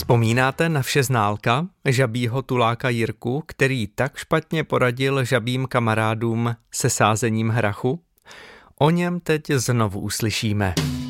Vzpomínáte na všeználka, žabího tuláka Jirku, který tak špatně poradil žabím kamarádům se sázením hrachu? O něm teď znovu uslyšíme.